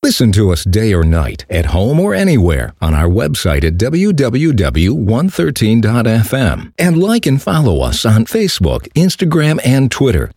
Listen to us day or night, at home or anywhere, on our website at www.113.fm. And like and follow us on Facebook, Instagram, and Twitter